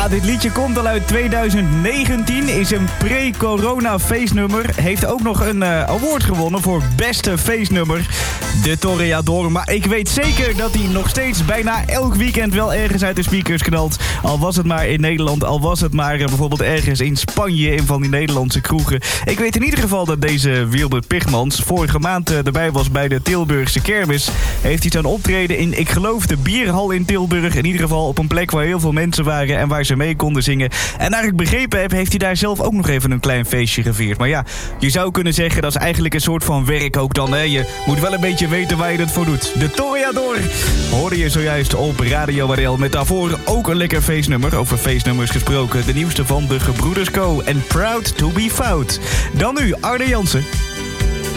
dit liedje komt al uit 2019, is een pre-corona feestnummer. Heeft ook nog een award gewonnen voor beste feestnummer, de Toreador. Maar ik weet zeker dat hij nog steeds bijna elk weekend wel ergens uit de speakers knalt. Al was het maar in Nederland, al was het maar bijvoorbeeld ergens in Spanje in van die Nederlandse kroegen. Ik weet in ieder geval dat deze Wilbert Pigmans vorige maand erbij was bij de Tilburgse kermis. Heeft hij zo'n optreden in, ik geloof, de bierhal in Tilburg. In ieder geval op een plek waar heel veel mensen waren en waar ze mee konden zingen. En naar ik begrepen heb, heeft hij daar zelf ook nog even een klein feestje gevierd. Maar ja, je zou kunnen zeggen, dat is eigenlijk een soort van werk ook dan. Hè? Je moet wel een beetje weten waar je het voor doet. De Toreador hoorde je zojuist op Radio RL. Met daarvoor ook een lekker feestnummer. Over feestnummers gesproken. De nieuwste van de Gebroeders Co. En Proud to be Fout. Dan nu Arne Jansen.